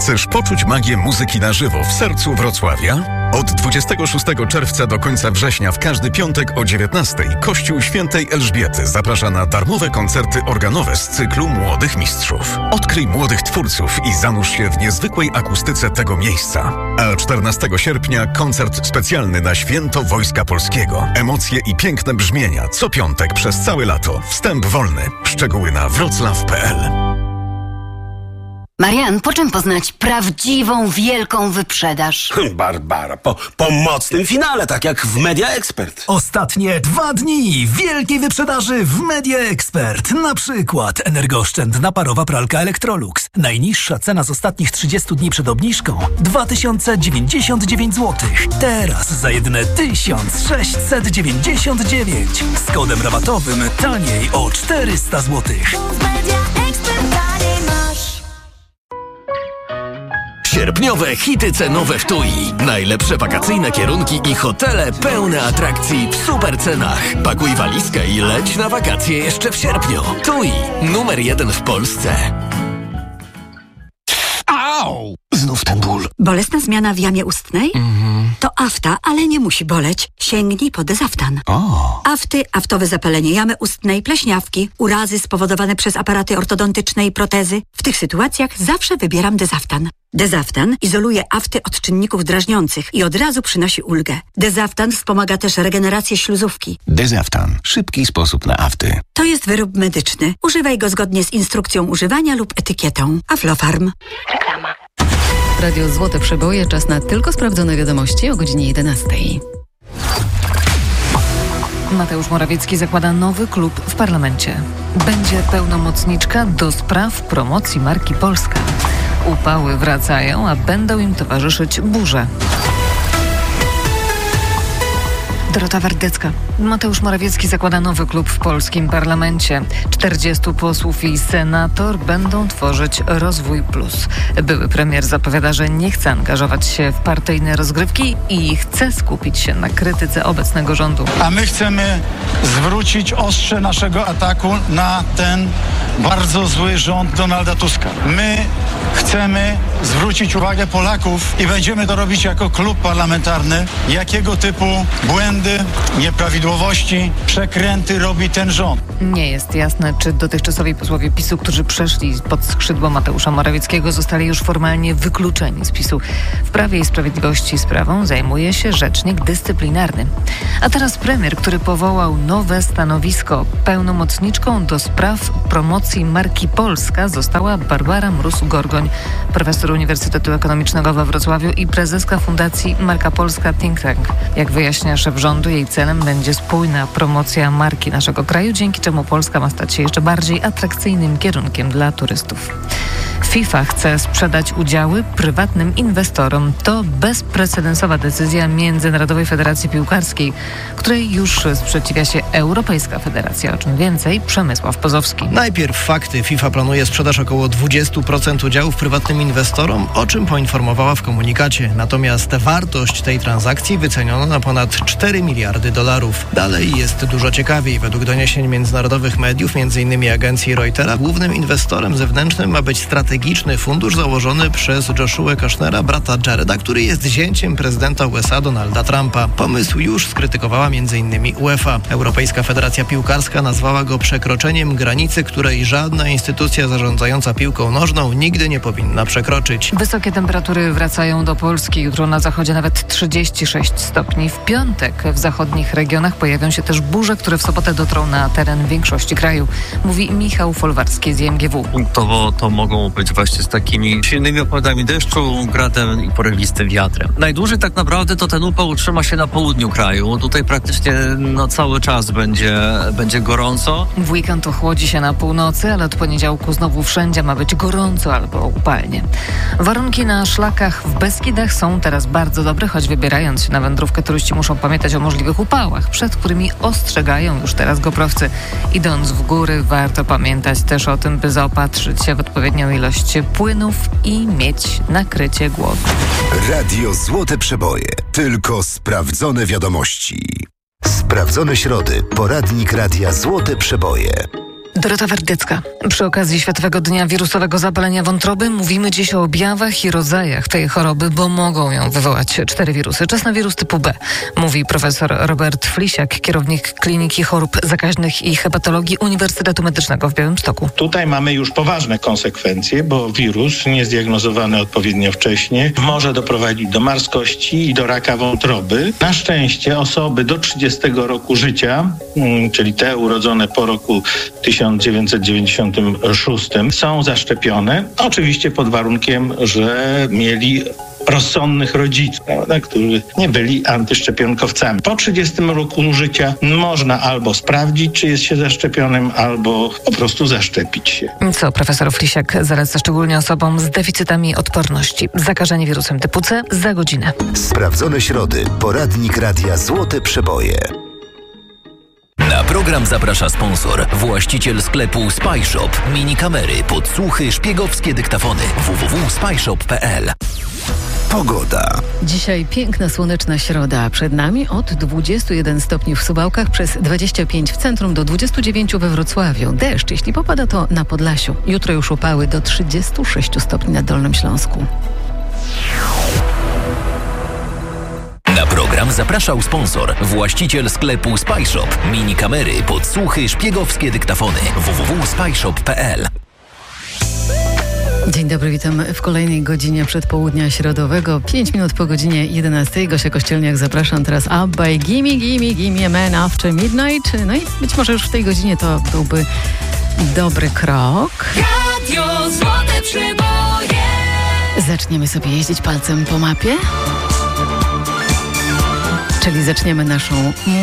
Chcesz poczuć magię muzyki na żywo w sercu Wrocławia? Od 26 czerwca do końca września w każdy piątek o 19:00 Kościół Świętej Elżbiety zaprasza na darmowe koncerty organowe z cyklu Młodych Mistrzów. Odkryj młodych twórców i zanurz się w niezwykłej akustyce tego miejsca. A 14 sierpnia koncert specjalny na Święto Wojska Polskiego. Emocje i piękne brzmienia co piątek przez całe lato. Wstęp wolny. Szczegóły na wroclaw.pl. Marian, po czym poznać prawdziwą, wielką wyprzedaż? Barbara, po mocnym finale, tak jak w Media Expert. Ostatnie 2 dni wielkiej wyprzedaży w Media Expert. Na przykład energooszczędna parowa pralka Electrolux. Najniższa cena z ostatnich 30 dni przed obniżką 2099 zł. Teraz za jedyne 1699. Z kodem rabatowym taniej o 400 zł. Sierpniowe hity cenowe w TUI. Najlepsze wakacyjne kierunki i hotele pełne atrakcji w super cenach. Pakuj walizkę i leć na wakacje jeszcze w sierpniu. TUI, numer 1 w Polsce. Au! Znów ten ból. Bolesna zmiana w jamie ustnej? To afta, ale nie musi boleć. Sięgnij po Dezaftan. Afty, aftowe zapalenie jamy ustnej, pleśniawki, urazy spowodowane przez aparaty ortodontyczne i protezy. W tych sytuacjach zawsze wybieram Dezaftan. Dezaftan izoluje afty od czynników drażniących i od razu przynosi ulgę. Dezaftan wspomaga też regenerację śluzówki. Dezaftan. Szybki sposób na afty. To jest wyrób medyczny. Używaj go zgodnie z instrukcją używania lub etykietą. Aflofarm. Reklama. Radio Złote Przeboje, czas na tylko sprawdzone wiadomości o godzinie 11:00. Mateusz Morawiecki zakłada nowy klub w parlamencie. Będzie pełnomocniczka do spraw promocji marki Polska. Upały wracają, a będą im towarzyszyć burze. Dorota Wardecka. Mateusz Morawiecki zakłada nowy klub w polskim parlamencie. 40 posłów i senator będą tworzyć Rozwój Plus. Były premier zapowiada, że nie chce angażować się w partyjne rozgrywki i chce skupić się na krytyce obecnego rządu. A my chcemy zwrócić ostrze naszego ataku na ten bardzo zły rząd Donalda Tuska. My chcemy zwrócić uwagę Polaków i będziemy to robić jako klub parlamentarny, jakiego typu błędy, nieprawidłowości, przekręty robi ten rząd. Nie jest jasne, czy dotychczasowi posłowie PiS-u, którzy przeszli pod skrzydło Mateusza Morawieckiego, zostali już formalnie wykluczeni z PiS-u. W Prawie i Sprawiedliwości sprawą zajmuje się rzecznik dyscyplinarny. A teraz premier, który powołał nowe stanowisko. Pełnomocniczką do spraw promocji marki Polska została Barbara Mróz-Gorgoń, profesor Uniwersytetu Ekonomicznego we Wrocławiu i prezeska Fundacji Marka Polska Think Tank. Jak wyjaśnia szef rządu, jej celem będzie spójna promocja marki naszego kraju, dzięki czemu Polska ma stać się jeszcze bardziej atrakcyjnym kierunkiem dla turystów. FIFA chce sprzedać udziały prywatnym inwestorom. To bezprecedensowa decyzja Międzynarodowej Federacji Piłkarskiej, której już sprzeciwia się Europejska Federacja. O czym więcej Przemysław Pozowski. Najpierw fakty. FIFA planuje sprzedaż około 20% udziałów prywatnym inwestorom, o czym poinformowała w komunikacie. Natomiast wartość tej transakcji wyceniono na ponad $4 miliardy. Dalej jest dużo ciekawiej. Według doniesień międzynarodowych mediów, m.in. agencji Reutera, głównym inwestorem zewnętrznym ma być strategiczny fundusz założony przez Joshua Kushnera, brata Jareda, który jest zięciem prezydenta USA Donalda Trumpa. Pomysł już skrytykowała m.in. UEFA. Europejska Federacja Piłkarska nazwała go przekroczeniem granicy, której żadna instytucja zarządzająca piłką nożną nigdy nie powinna przekroczyć. Wysokie temperatury wracają do Polski. Jutro na zachodzie nawet 36 stopni. W piątek w zachodnich regionach pojawią się też burze, które w sobotę dotrą na teren większości kraju. Mówi Michał Folwarski z IMGW. Punktowo to mogą być właśnie z takimi silnymi opadami deszczu, gradem i porywistym wiatrem. Najdłużej tak naprawdę to ten upał utrzyma się na południu kraju. Tutaj praktycznie cały czas będzie gorąco. W weekend ochłodzi się na północy, ale od poniedziałku znowu wszędzie ma być gorąco albo upalnie. Warunki na szlakach w Beskidach są teraz bardzo dobre, choć wybierając się na wędrówkę turyści muszą pamiętać o możliwych upałach, przed którymi ostrzegają już teraz goprowcy. Idąc w góry warto pamiętać też o tym, by zaopatrzyć się w odpowiednią ilość płynów i mieć nakrycie głowy. Radio Złote Przeboje. Tylko sprawdzone wiadomości. Sprawdzone środy. Poradnik Radia Złote Przeboje. Dorota Werdycka. Przy okazji Światowego Dnia Wirusowego Zapalenia Wątroby mówimy dziś o objawach i rodzajach tej choroby, bo mogą ją wywołać 4 wirusy. Czas na wirus typu B, mówi profesor Robert Flisiak, kierownik Kliniki Chorób Zakaźnych i Hepatologii Uniwersytetu Medycznego w Białymstoku. Tutaj mamy już poważne konsekwencje, bo wirus niezdiagnozowany odpowiednio wcześnie może doprowadzić do marskości i do raka wątroby. Na szczęście osoby do 30 roku życia, czyli te urodzone po roku 1996, są zaszczepione. Oczywiście pod warunkiem, że mieli rozsądnych rodziców, prawda, którzy nie byli antyszczepionkowcami. Po 30 roku życia można albo sprawdzić, czy jest się zaszczepionym, albo po prostu zaszczepić się. Co profesor Flisiak zaleca szczególnie osobom z deficytami odporności. Zakażenie wirusem typu C za godzinę. Sprawdzone środy. Poradnik Radia Złote Przeboje. Na program zaprasza sponsor, właściciel sklepu SpyShop. Mini kamery, podsłuchy, szpiegowskie dyktafony. www.spyshop.pl. Pogoda. Dzisiaj piękna, słoneczna środa. Przed nami od 21 stopni w Suwałkach, przez 25 w centrum, do 29 we Wrocławiu. Deszcz, jeśli popada, to na Podlasiu. Jutro już upały do 36 stopni na Dolnym Śląsku. Na program zapraszał sponsor, właściciel sklepu SpyShop. Mini kamery, podsłuchy, szpiegowskie dyktafony. www.spyshop.pl. Dzień dobry, witam w kolejnej godzinie przedpołudnia środowego. 5 minut po godzinie 11. Gosia Kościelniak, zapraszam teraz ABBA i Gimme a Man After Midnight. No i być może już w tej godzinie to byłby dobry krok. Radio Złote Przeboje. Zaczniemy sobie jeździć palcem po mapie. Czyli zaczniemy naszą